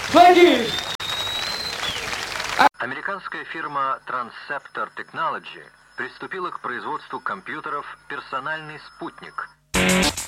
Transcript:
Американская фирма Transceptor Technology приступила к производству компьютеров «Персональный спутник».